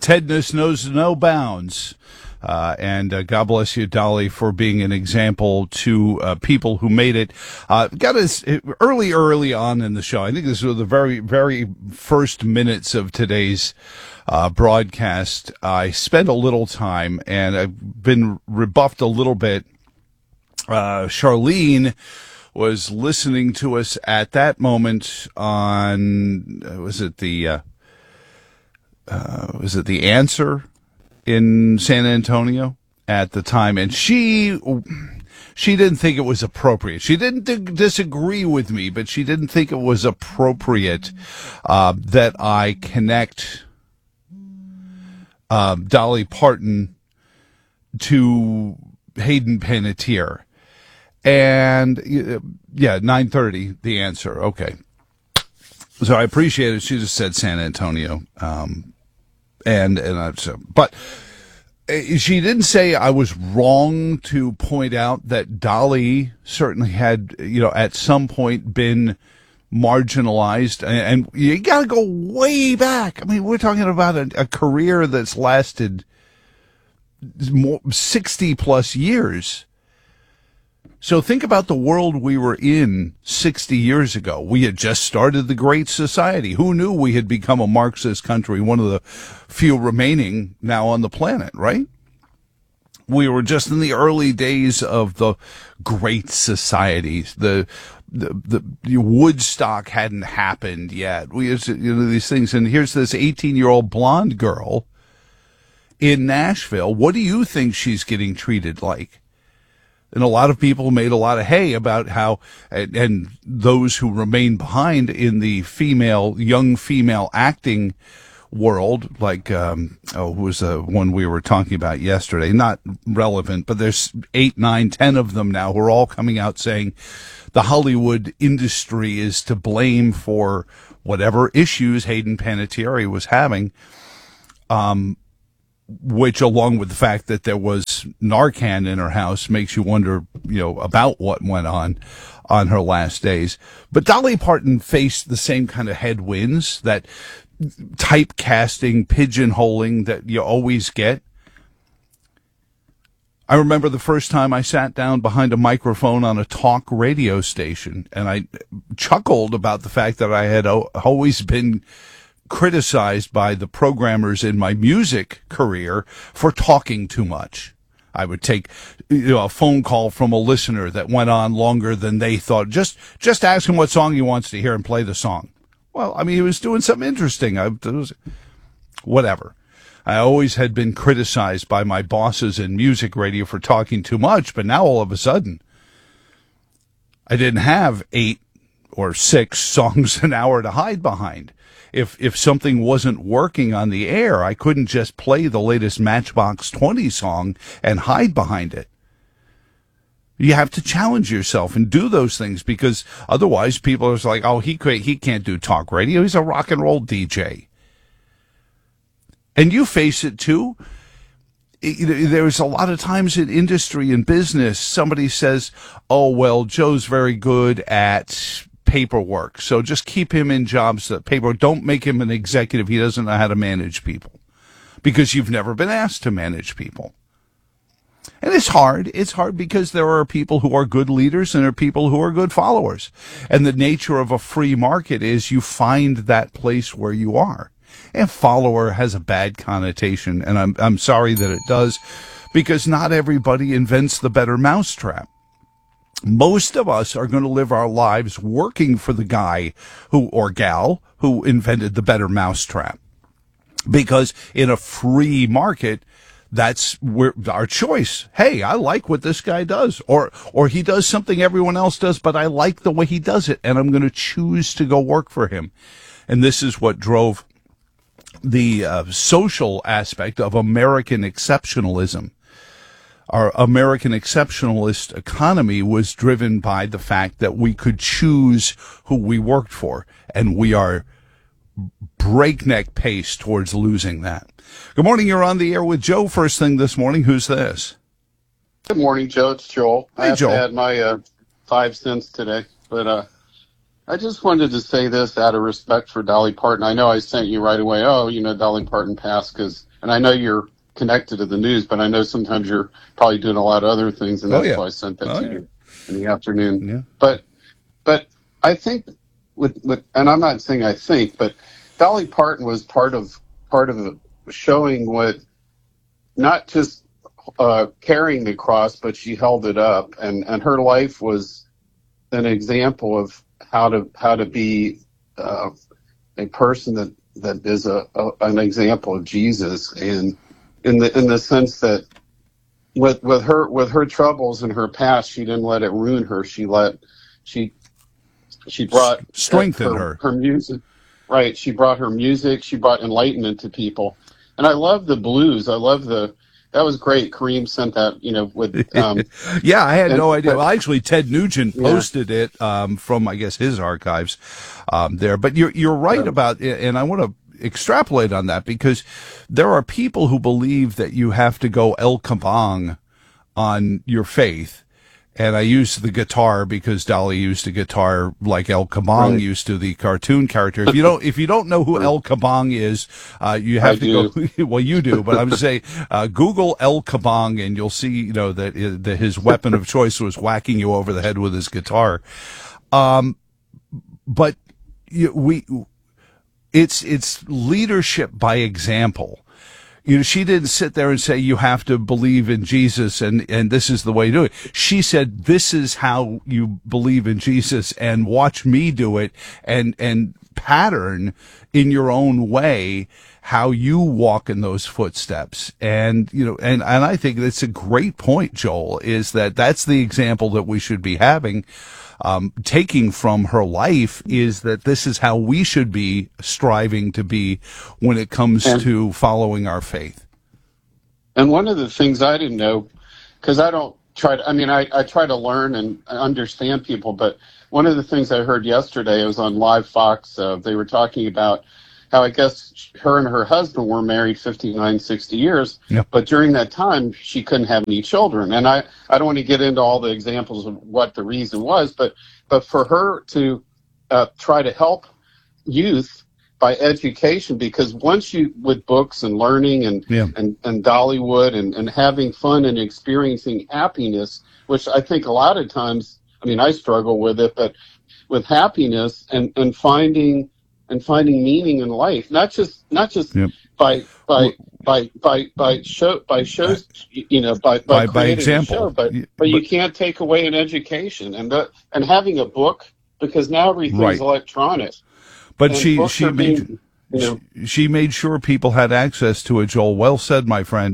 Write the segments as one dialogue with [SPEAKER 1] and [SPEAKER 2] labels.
[SPEAKER 1] Tedness knows no bounds. And God bless you, Dolly, for being an example to people who made it. Got us early on in the show. I think this was the very, very first minutes of today's broadcast. I spent a little time, and I've been rebuffed a little bit. Charlene was listening to us at that moment on, was it the Answer in San Antonio at the time, and she didn't think it was appropriate. She didn't disagree with me, but she didn't think it was appropriate that I connect Dolly Parton to Hayden Panettiere. And yeah, 9:30, the Answer. Okay. So I appreciate it. She just said San Antonio. But she didn't say I was wrong to point out that Dolly certainly had, at some point been marginalized, and you got to go way back. I mean, we're talking about a career that's lasted 60 plus years. So think about the world we were in 60 years ago. We had just started the Great Society. Who knew we had become a Marxist country, one of the few remaining now on the planet, right? We were just in the early days of the Great Society. The Woodstock hadn't happened yet. We had, these things. And here's this 18-year-old blonde girl in Nashville. What do you think she's getting treated like? And a lot of people made a lot of hay about how, and those who remain behind in the young female acting world, like, who was the one we were talking about yesterday? Not relevant, but there's 8, 9, 10 of them now who are all coming out saying the Hollywood industry is to blame for whatever issues Hayden Panettiere was having. Which, along with the fact that there was Narcan in her house, makes you wonder, about what went on her last days. But Dolly Parton faced the same kind of headwinds, that typecasting, pigeonholing that you always get. I remember the first time I sat down behind a microphone on a talk radio station, and I chuckled about the fact that I had always been criticized by the programmers in my music career for talking too much. I would take a phone call from a listener that went on longer than they thought. Just ask him what song he wants to hear and play the song. Well, I mean, he was doing something interesting. Whatever. I always had been criticized by my bosses in music radio for talking too much, but now all of a sudden, I didn't have 8 or 6 songs an hour to hide behind. If something wasn't working on the air, I couldn't just play the latest Matchbox 20 song and hide behind it. You have to challenge yourself and do those things, because otherwise people are like, oh, he can't do talk radio. He's a rock and roll DJ. And you face it too. There's a lot of times in industry and business, somebody says, oh, well, Joe's very good at paperwork, so just keep him in jobs that paperwork. Don't make him an executive. He doesn't know how to manage people, because you've never been asked to manage people. And it's hard. It's hard because there are people who are good leaders and there are people who are good followers. And the nature of a free market is you find that place where you are. And follower has a bad connotation, and I'm sorry that it does, because not everybody invents the better mousetrap. Most of us are going to live our lives working for the guy or gal who invented the better mousetrap. Because in a free market, that's where our choice. Hey, I like what this guy does, or he does something everyone else does, but I like the way he does it, and I'm going to choose to go work for him. And this is what drove the social aspect of American exceptionalism. Our American exceptionalist economy was driven by the fact that we could choose who we worked for, and we are breakneck pace towards losing that. Good morning. You're on the air with Joe. First thing this morning. Who's this?
[SPEAKER 2] Good morning, Joe. It's Joel.
[SPEAKER 1] Hey,
[SPEAKER 2] I have
[SPEAKER 1] Joel.
[SPEAKER 2] to add my 5 cents today, but I just wanted to say this out of respect for Dolly Parton. I know I sent you right away, Dolly Parton passed because and I know you're connected to the news, but I know sometimes you're probably doing a lot of other things, and that's why I sent that to you in the afternoon.
[SPEAKER 1] Yeah.
[SPEAKER 2] But I think with and I'm not saying I think, but Dolly Parton was part of showing what, not just carrying the cross, but she held it up, and her life was an example of how to be a person that is an example of Jesus, and in the sense that with her troubles in her past, she didn't let it ruin her. She brought
[SPEAKER 1] strengthened
[SPEAKER 2] her music. Right. She brought her music. She brought enlightenment to people. And I love the blues. That was great. Kareem sent that, with,
[SPEAKER 1] yeah, I had no idea. Well, actually, Ted Nugent posted it, from, I guess, his archives, there. But you're right about, and I want to extrapolate on that, because there are people who believe that you have to go El Kabong on your faith. And I use the guitar because Dolly used a guitar like El Kabong used to, the cartoon character. If you don't know who El Kabong is, you have to go. Well, you do, but I'm just saying, Google El Kabong and you'll see, that his weapon of choice was whacking you over the head with his guitar. But it's leadership by example. She didn't sit there and say, you have to believe in Jesus and this is the way to do it. She said, this is how you believe in Jesus, and watch me do it, and pattern in your own way how you walk in those footsteps. And, and I think that's a great point, Joel, is that's the example that we should be having. Taking from her life is that this is how we should be striving to be when it comes to following our faith.
[SPEAKER 2] And one of the things I didn't know, because I don't try to, I try to learn and understand people, but one of the things I heard yesterday, it was on Live Fox, they were talking about how I guess her and her husband were married 59, 60 years, but during that time, she couldn't have any children. And I don't want to get into all the examples of what the reason was, but for her to try to help youth by education, because once you, with books and learning and Dollywood and having fun and experiencing happiness, which I think a lot of times, I struggle with it, but with happiness and finding meaning in life, not just by shows, by example, show, but you can't take away an education and having a book, because now everything's electronic.
[SPEAKER 1] But she made sure people had access to it, Joel. Well said, my friend.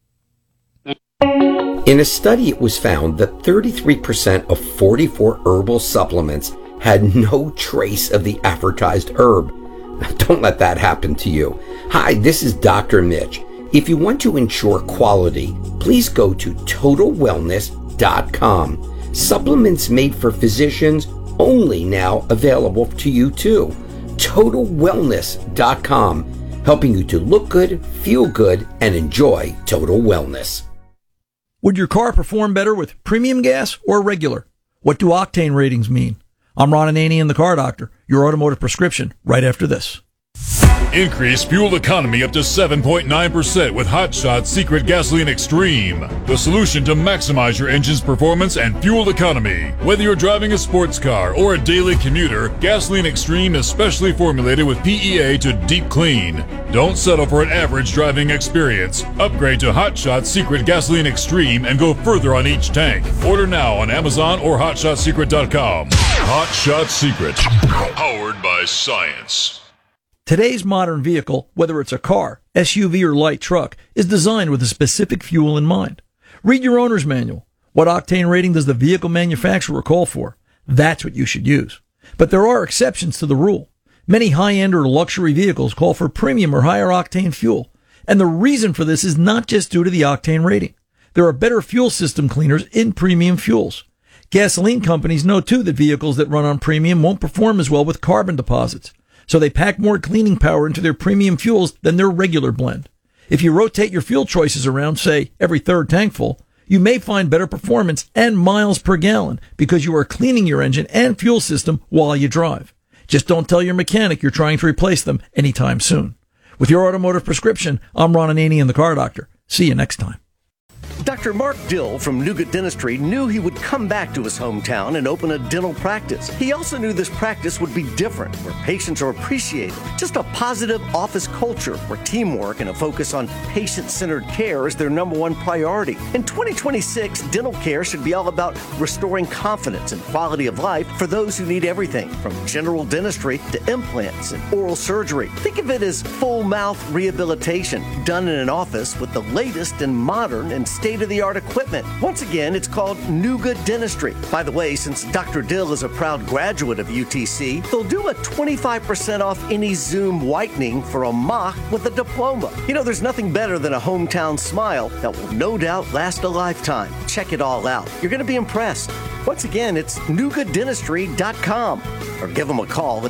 [SPEAKER 3] In a study, it was found that 33% of 44 herbal supplements had no trace of the advertised herb. Don't let that happen to you. Hi, this is Dr. Mitch. If you want to ensure quality, please go to TotalWellness.com. Supplements made for physicians, only now available to you too. TotalWellness.com, helping you to look good, feel good, and enjoy total wellness.
[SPEAKER 4] Would your car perform better with premium gas or regular? What do octane ratings mean? I'm Ron Ananian, the Car Doctor, your automotive prescription, right after this.
[SPEAKER 5] Increase fuel economy up to 7.9% with Hot Shot Secret Gasoline Extreme, the solution to maximize your engine's performance and fuel economy. Whether you're driving a sports car or a daily commuter, Gasoline Extreme is specially formulated with PEA to deep clean. Don't settle for an average driving experience. Upgrade to Hot Shot Secret Gasoline Extreme and go further on each tank. Order now on Amazon or HotShotSecret.com. Hot Shot Secret, powered by science.
[SPEAKER 4] Today's modern vehicle, whether it's a car, SUV, or light truck, is designed with a specific fuel in mind. Read your owner's manual. What octane rating does the vehicle manufacturer call for? That's what you should use. But there are exceptions to the rule. Many high-end or luxury vehicles call for premium or higher octane fuel. And the reason for this is not just due to the octane rating. There are better fuel system cleaners in premium fuels. Gasoline companies know too that vehicles that run on premium won't perform as well with carbon deposits. So they pack more cleaning power into their premium fuels than their regular blend. If you rotate your fuel choices around, say, every third tank full, you may find better performance and miles per gallon because you are cleaning your engine and fuel system while you drive. Just don't tell your mechanic you're trying to replace them anytime soon. With your automotive prescription, I'm Ron Ananian, the Car Doctor. See you next time.
[SPEAKER 6] Dr. Mark Dill from Nougat Dentistry knew he would come back to his hometown and open a dental practice. He also knew this practice would be different, where patients are appreciated. Just a positive office culture where teamwork and a focus on patient-centered care is their number one priority. In 2026, dental care should be all about restoring confidence and quality of life for those who need everything, from general dentistry to implants and oral surgery. Think of it as full mouth rehabilitation done in an office with the latest and modern and state-of-the-art equipment. Once again, it's called Nougat Dentistry. By the way, since Dr. Dill is a proud graduate of UTC, they'll do a 25% off any Zoom whitening for a mock with a diploma. You know, there's nothing better than a hometown smile that will no doubt last a lifetime. Check it all out. You're going to be impressed. Once again, it's nougatdentistry.com or give them a call at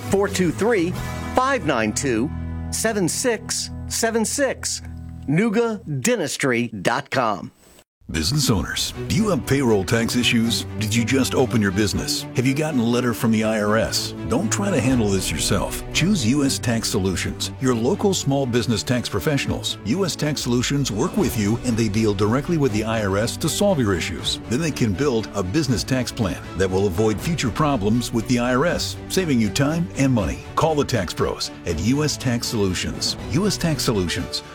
[SPEAKER 6] 423-592-7676. nougatdentistry.com.
[SPEAKER 7] Business owners, do you have payroll tax issues? Did you just open your business? Have you gotten a letter from the IRS? Don't try to handle this yourself. Choose U.S. Tax Solutions, your local small business tax professionals. U.S. Tax Solutions work with you and they deal directly with the IRS to solve your issues. Then they can build a business tax plan that will avoid future problems with the IRS, saving you time and money. Call the tax pros at U.S. Tax Solutions. U.S. Tax Solutions,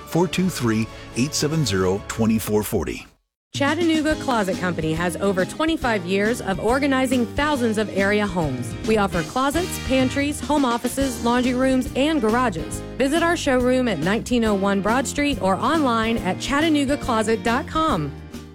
[SPEAKER 7] 423-870-2440.
[SPEAKER 8] Chattanooga Closet Company has over 25 years of organizing thousands of area homes. We offer closets, pantries, home offices, laundry rooms, and garages. Visit our showroom at 1901 Broad Street or online at ChattanoogaCloset.com.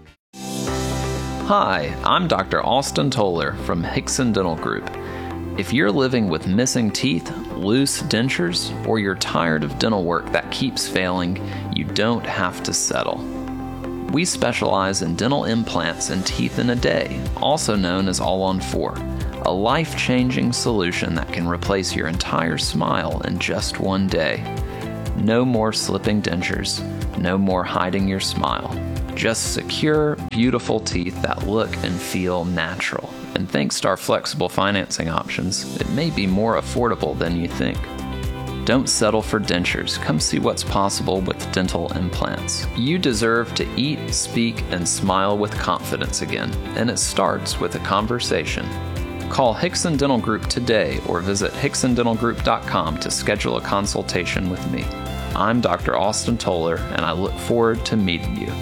[SPEAKER 9] Hi, I'm Dr. Austin Toller from Hickson Dental Group. If you're living with missing teeth, loose dentures, or you're tired of dental work that keeps failing, you don't have to settle. We specialize in dental implants and teeth in a day, also known as All-on-4, a life-changing solution that can replace your entire smile in just one day. No more slipping dentures, no more hiding your smile. Just secure, beautiful teeth that look and feel natural. And thanks to our flexible financing options, it may be more affordable than you think. Don't settle for dentures. Come see what's possible with dental implants. You deserve to eat, speak, and smile with confidence again, and it starts with a conversation. Call Hickson Dental Group today or visit hicksondentalgroup.com to schedule a consultation with me. I'm Dr. Austin Toller, and I look forward to meeting you.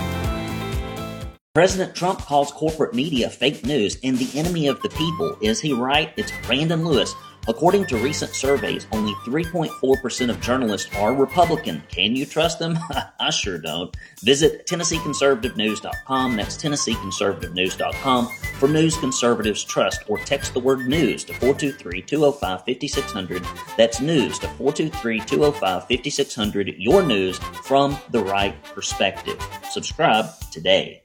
[SPEAKER 10] President Trump calls corporate media fake news and the enemy of the people. Is he right? It's Brandon Lewis. According to recent surveys, only 3.4% of journalists are Republican. Can you trust them? I sure don't. Visit TennesseeConservativeNews.com. That's TennesseeConservativeNews.com for news conservatives trust, or text the word news to 423-205-5600. That's news to 423-205-5600. Your news from the right perspective. Subscribe today.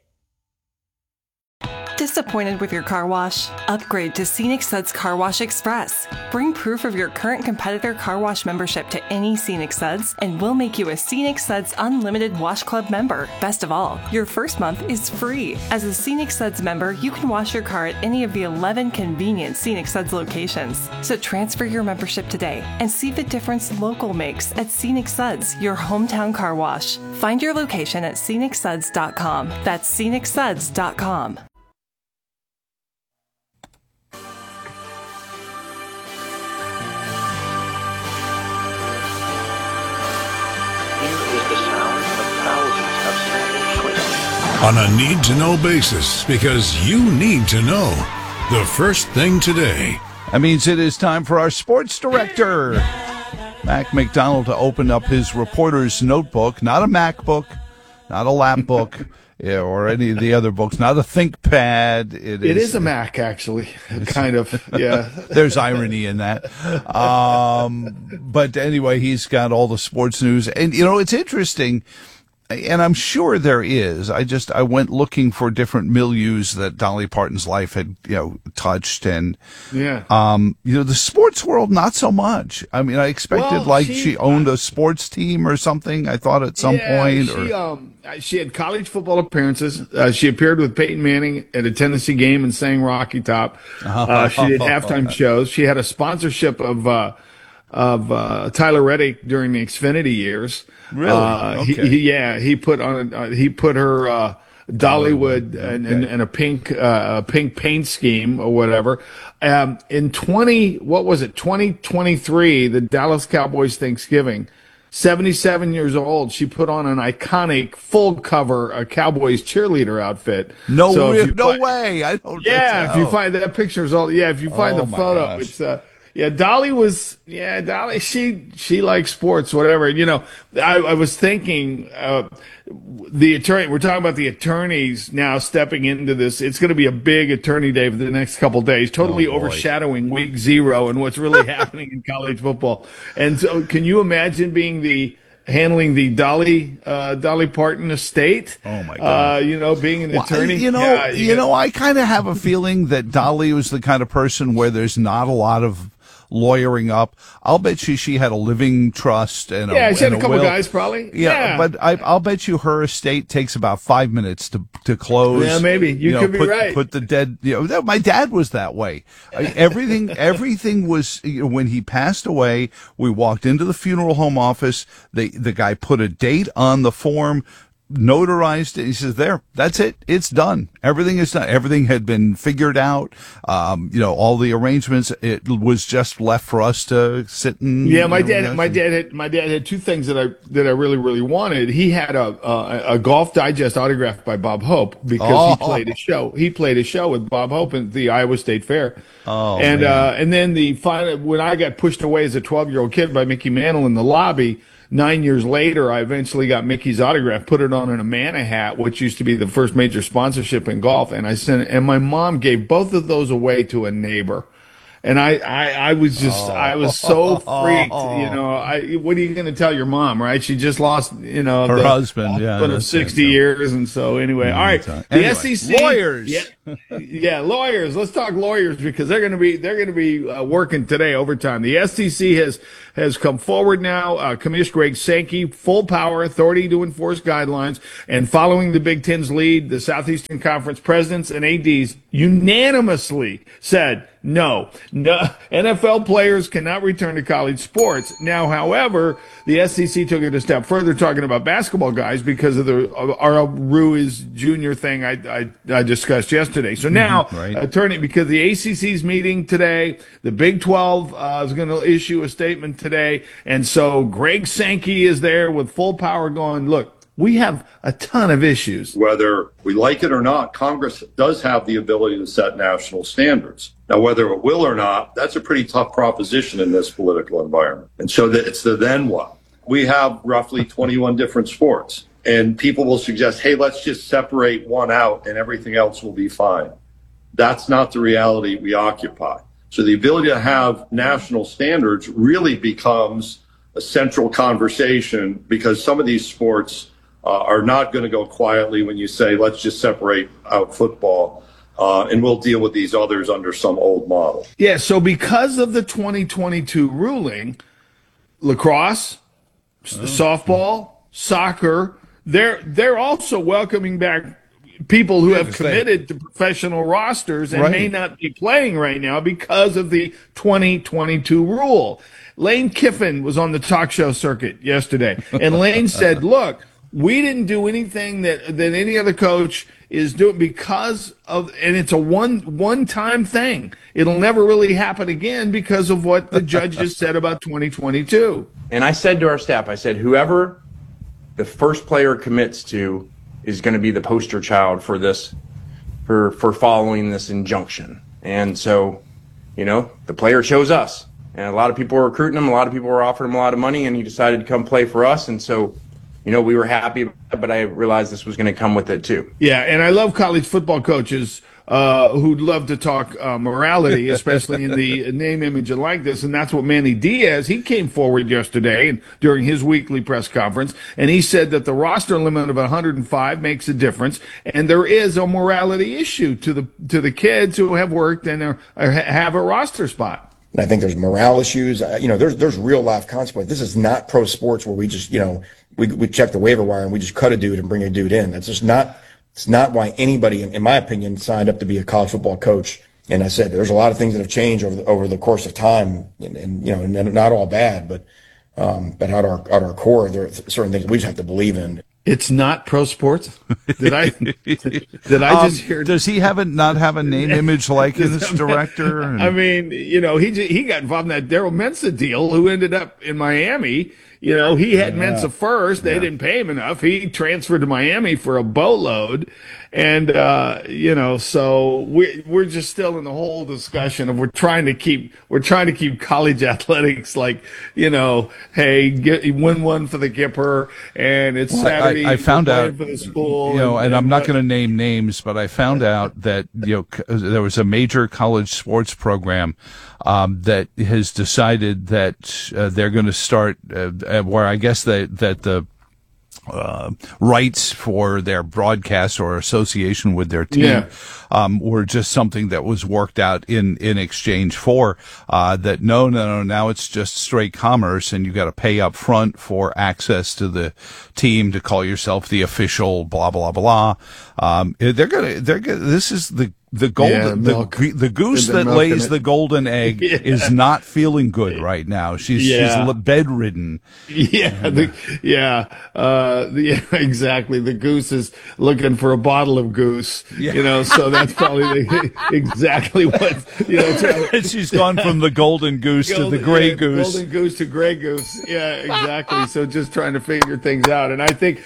[SPEAKER 11] Disappointed with your car wash? Upgrade to Scenic Suds Car Wash Express. Bring proof of your current competitor car wash membership to any Scenic Suds, and we'll make you a Scenic Suds Unlimited Wash Club member. Best of all, your first month is free. As a Scenic Suds member, you can wash your car at any of the 11 convenient Scenic Suds locations. So transfer your membership today and see the difference local makes at Scenic Suds, your hometown car wash. Find your location at scenicsuds.com. That's scenicsuds.com.
[SPEAKER 5] On a need-to-know basis, because you need to know. The first thing today.
[SPEAKER 1] That means it is time for our sports director, Mac McDonald, to open up his reporter's notebook. Not a MacBook, not a lap book, or any of the other books, not a ThinkPad. It
[SPEAKER 12] is a Mac, actually, kind of, yeah.
[SPEAKER 1] There's irony in that. But anyway, he's got all the sports news. And, you know, it's interesting. And I'm sure there is. I went looking for different milieus that Dolly Parton's life had, touched. And, the sports world, not so much. I mean, I expected she owned a sports team or something, I thought at some point.
[SPEAKER 12] She had college football appearances. She appeared with Peyton Manning at a Tennessee game and sang Rocky Top. She did halftime shows. She had a sponsorship of Tyler Reddick during the Xfinity years.
[SPEAKER 1] Really? Okay.
[SPEAKER 12] He put her Dollywood and a pink paint scheme or whatever. In 2023, the Dallas Cowboys Thanksgiving, 77 years old, she put on an iconic full cover Cowboys cheerleader outfit.
[SPEAKER 1] No way. I don't.
[SPEAKER 12] Yeah, if you find that picture, if you find the photo,
[SPEAKER 1] gosh.
[SPEAKER 12] it's Dolly. She likes sports, whatever. You know, I was thinking, the attorney, we're talking about the attorneys now stepping into this. It's going to be a big attorney day for the next couple of days, totally overshadowing week 0 and what's really happening in college football. And so can you imagine handling the Dolly Parton estate?
[SPEAKER 1] Oh my God!
[SPEAKER 12] Being an attorney.
[SPEAKER 1] I kind of have a feeling that Dolly was the kind of person where there's not a lot of lawyering up. I'll bet you she had a living trust and
[SPEAKER 12] she had a couple guys probably.
[SPEAKER 1] Yeah, but I'll bet you her estate takes about 5 minutes to close.
[SPEAKER 12] Yeah, maybe you could be right.
[SPEAKER 1] Put the dead. My dad was that way. Everything was when he passed away. We walked into the funeral home office. The guy put a date on the form, notarized it. He says, that's it. It's done. Everything is done. Everything had been figured out. All the arrangements. It was just left for us to sit and.
[SPEAKER 12] Yeah, my dad had two things that I really, really wanted. He had a Golf Digest autographed by Bob Hope because he played a show. He played a show with Bob Hope at the Iowa State Fair. And then when I got pushed away as a 12-year-old kid by Mickey Mantle in the lobby, 9 years later, I eventually got Mickey's autograph, put it on an Amana hat, which used to be the first major sponsorship in golf, and I sent it. And my mom gave both of those away to a neighbor. And I was so freaked, what are you going to tell your mom, right? She just lost,
[SPEAKER 1] her husband,
[SPEAKER 12] of 60 years. And so anyway, all right. The SEC.
[SPEAKER 1] Lawyers.
[SPEAKER 12] Yeah, lawyers. Let's talk lawyers because they're going to be working today overtime. The SEC has come forward now. Commissioner Greg Sankey, full power authority to enforce guidelines, and following the Big Ten's lead, the Southeastern Conference presidents and ADs unanimously said no, NFL players cannot return to college sports. Now, however, the SEC took it a step further, talking about basketball guys because of the R.L. Ruiz Jr. thing I discussed yesterday. So now, because the ACC's meeting today, the Big 12 is going to issue a statement today, and so Greg Sankey is there with full power going, look, we have a ton of issues.
[SPEAKER 13] Whether we like it or not, Congress does have the ability to set national standards. Now, whether it will or not, that's a pretty tough proposition in this political environment. And so it's the then what? We have roughly 21 different sports, and people will suggest, hey, let's just separate one out and everything else will be fine. That's not the reality we occupy. So the ability to have national standards really becomes a central conversation because some of these sports are not going to go quietly when you say, let's just separate out football and we'll deal with these others under some old model.
[SPEAKER 12] Yeah, so because of the 2022 ruling, lacrosse, softball, soccer, they're also welcoming back people who have committed to professional rosters and may not be playing right now because of the 2022 rule. Lane Kiffin was on the talk show circuit yesterday, and Lane said, look, we didn't do anything that any other coach is doing because of, and it's a one-time thing. It'll never really happen again because of what the judges said about 2022.
[SPEAKER 14] And I said to our staff, I said, whoever the first player commits to is going to be the poster child for this, for following this injunction. And so, the player chose us. And a lot of people were recruiting him. A lot of people were offering him a lot of money, and he decided to come play for us. And so, we were happy, but I realized this was going to come with it too.
[SPEAKER 12] Yeah, and I love college football coaches who'd love to talk morality, especially in the name, image, and likeness. And that's what Manny Diaz, he came forward yesterday and during his weekly press conference, and he said that the roster limit of 105 makes a difference, and there is a morality issue to the kids who have worked and have a roster spot.
[SPEAKER 15] And I think there's morale issues. There's real life consequences. This is not pro sports where we just, we check the waiver wire and we just cut a dude and bring a dude in. That's just not. It's not why anybody, in my opinion, signed up to be a college football coach And I said, there's a lot of things that have changed over the course of time, and you know, and not all bad, but at our core, there are certain things we just have to believe in.
[SPEAKER 12] It's not pro sports. Did I just hear?
[SPEAKER 1] Does he not have a name, image, likeness director?
[SPEAKER 12] I mean, you know, he got involved in that Daryl Mensa deal, who ended up in Miami. You know, he had Mensa first. They didn't pay him enough. He transferred to Miami for a boatload. And, you know, so we're just still in the whole discussion of we're trying to keep college athletics like, you know, hey, win one for the Gipper, and it's Saturday.
[SPEAKER 1] I found out
[SPEAKER 12] for the school,
[SPEAKER 1] you know, and I'm not going to name names, but I found out that, you know, there was a major college sports program that has decided that they're going to start where I guess that the rights for their broadcast or association with their team were just something that was worked out in exchange for that no, now it's just straight commerce, and you got to pay up front for access to the team to call yourself the official blah blah blah. They're gonna this is the golden the goose that lays the golden egg is not feeling good right now. She's bedridden.
[SPEAKER 12] Exactly. The goose is looking for a bottle of goose. You know, so that's probably exactly what, you know.
[SPEAKER 1] She's gone from the golden goose to the gray goose.
[SPEAKER 12] Golden goose to gray goose. Yeah, exactly. So just trying to figure things out, and I think.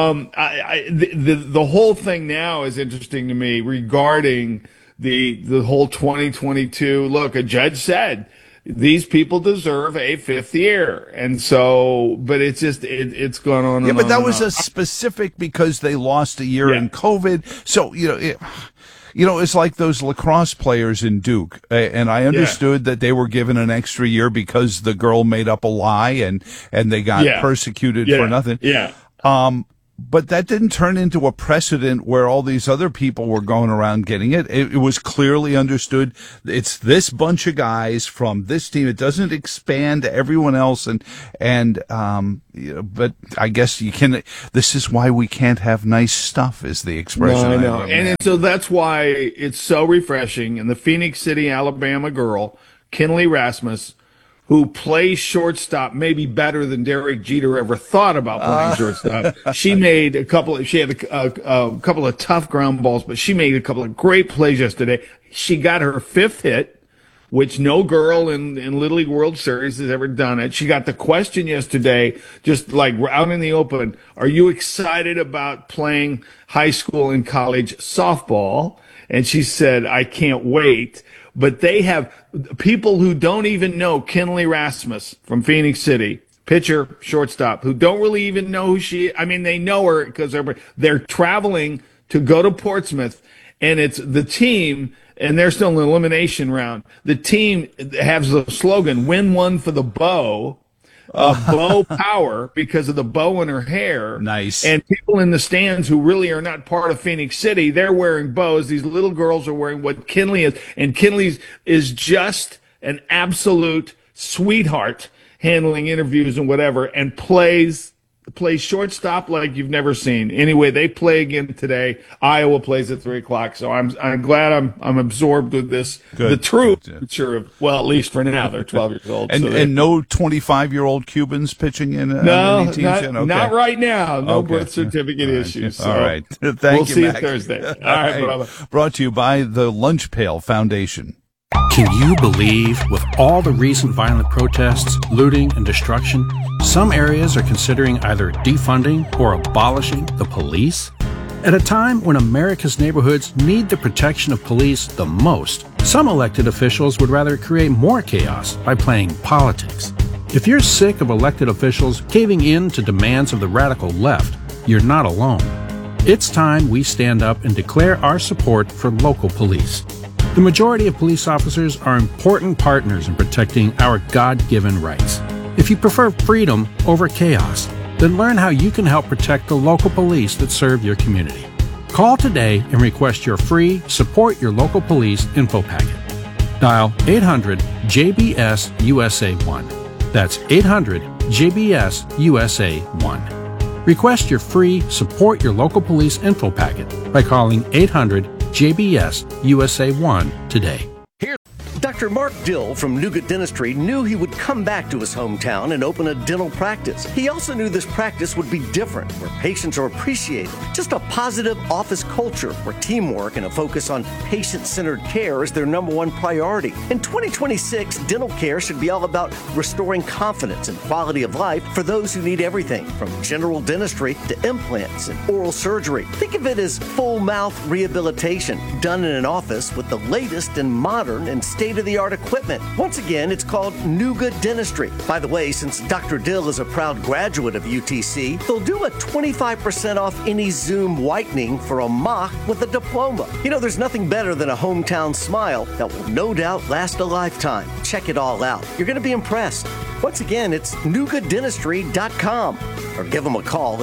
[SPEAKER 12] The whole thing now is interesting to me regarding the whole 2022. Look, a judge said these people deserve a fifth year, and so, but it's just it's gone on.
[SPEAKER 1] Yeah, but that was a specific because they lost a year in COVID. So you know, it's like those lacrosse players in Duke, and I understood that they were given an extra year because the girl made up a lie and they got persecuted for nothing. But that didn't turn into a precedent where all these other people were going around getting it. It was clearly understood. It's this bunch of guys from this team. It doesn't expand to everyone else. And you know, but I guess you can, this is why we can't have nice stuff is the expression.
[SPEAKER 12] No, I know. And so that's why it's so refreshing. And the Phoenix City, Alabama girl, Kinley Rasmus, who plays shortstop maybe better than Derek Jeter ever thought about playing shortstop. She made she had a couple of tough ground balls, but she made a couple of great plays yesterday. She got her fifth hit, which no girl in Little League World Series has ever done it. She got the question yesterday, just like out in the open, are you excited about playing high school and college softball? And she said, I can't wait. But they have people who don't even know Kinley Rasmus from Phoenix City, pitcher, shortstop, who don't really even know who she is. I mean, they know her because they're traveling to go to Portsmouth, and it's the team, and they're still in the elimination round. The team has the slogan, win one for the bow. Bow power because of the bow in her hair.
[SPEAKER 1] Nice.
[SPEAKER 12] And people in the stands who really are not part of Phoenix City, they're wearing bows. These little girls are wearing what Kinley is. And Kinley is just an absolute sweetheart handling interviews and whatever, and plays shortstop like you've never seen. Anyway, they play again today. Iowa plays at 3:00. So I'm glad I'm absorbed with this.
[SPEAKER 1] Good.
[SPEAKER 12] The true future of, well, at least for now, they're 12 years old.
[SPEAKER 1] And no 25 -year-old Cubans pitching in
[SPEAKER 12] no,
[SPEAKER 1] any teams yet? Okay.
[SPEAKER 12] Not right now. No birth certificate issues. So
[SPEAKER 1] all right. Thank
[SPEAKER 12] we'll
[SPEAKER 1] you,
[SPEAKER 12] see
[SPEAKER 1] Mac.
[SPEAKER 12] you Thursday. All right, brother.
[SPEAKER 1] Brought to you by the Lunch Pail Foundation.
[SPEAKER 16] Can you believe, with all the recent violent protests, looting, and destruction, some areas are considering either defunding or abolishing the police? At a time when America's neighborhoods need the protection of police the most, some elected officials would rather create more chaos by playing politics. If you're sick of elected officials caving in to demands of the radical left, you're not alone. It's time we stand up and declare our support for local police. The majority of police officers are important partners in protecting our God-given rights. If you prefer freedom over chaos, then learn how you can help protect the local police that serve your community. Call today and request your free Support Your Local Police info packet. Dial 800-JBS-USA1. That's 800-JBS-USA1. Request your free Support Your Local Police info packet by calling 800-JBS-USA1 today.
[SPEAKER 6] Dr. Mark Dill from Nuga Dentistry knew he would come back to his hometown and open a dental practice. He also knew this practice would be different, where patients are appreciated. Just a positive office culture where teamwork and a focus on patient-centered care is their number one priority. In 2026, dental care should be all about restoring confidence and quality of life for those who need everything from general dentistry to implants and oral surgery. Think of it as full mouth rehabilitation done in an office with the latest and modern and state-of-the-art equipment. Once again, it's called Nuga Dentistry. By the way, since Dr. Dill is a proud graduate of UTC, they'll do a 25% off any Zoom whitening for a mock with a diploma. You know, there's nothing better than a hometown smile that will no doubt last a lifetime. Check it all out. You're going to be impressed. Once again, it's NugaDentistry.com or give them a call at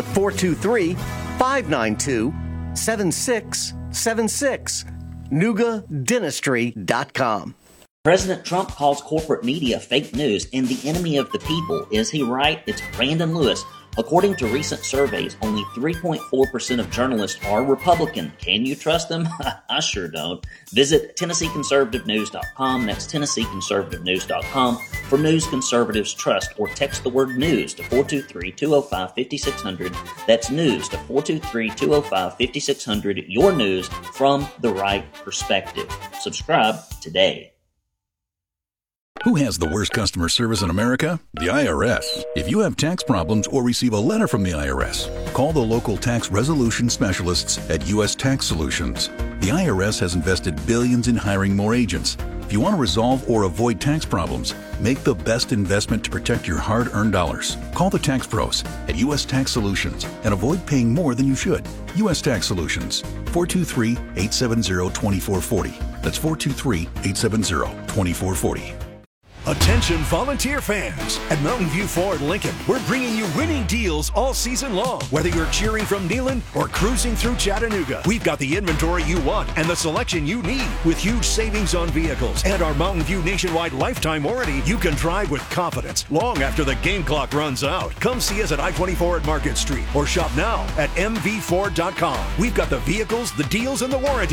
[SPEAKER 6] 423-592-7676. NugaDentistry.com.
[SPEAKER 10] President Trump calls corporate media fake news and the enemy of the people. Is he right? It's Brandon Lewis. According to recent surveys, only 3.4% of journalists are Republican. Can you trust them? I sure don't. Visit TennesseeConservativeNews.com. That's TennesseeConservativeNews.com for news conservatives trust, or text the word news to 423-205-5600. That's news to 423-205-5600. Your news from the right perspective. Subscribe today.
[SPEAKER 7] Who has the worst customer service in America? The IRS. If you have tax problems or receive a letter from the IRS, call the local tax resolution specialists at U.S. Tax Solutions. The IRS has invested billions in hiring more agents. If you want to resolve or avoid tax problems, make the best investment to protect your hard-earned dollars. Call the tax pros at U.S. Tax Solutions and avoid paying more than you should. U.S. Tax Solutions, 423-870-2440. That's 423-870-2440.
[SPEAKER 17] Attention volunteer fans. At Mountain View Ford Lincoln, we're bringing you winning deals all season long. Whether you're cheering from Neyland or cruising through Chattanooga, we've got the inventory you want and the selection you need. With huge savings on vehicles and our Mountain View nationwide lifetime warranty, you can drive with confidence long after the game clock runs out. Come see us at I-24 at Market Street or shop now at mvford.com. We've got the vehicles, the deals, and the warranty